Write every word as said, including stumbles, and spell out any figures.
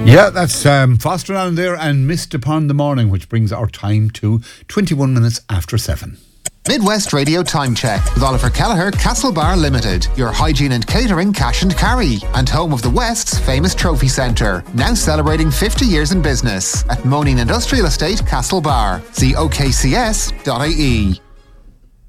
Yeah, that's um, Foster Allen there and Mist Upon the Morning, which brings our time to twenty-one minutes after seven. Midwest Radio Time Check with Oliver Kelleher, Castlebar Limited, your hygiene and catering cash and carry, and home of the West's famous trophy centre, now celebrating fifty years in business at Moaning Industrial Estate, Castlebar. See o k c s dot i e.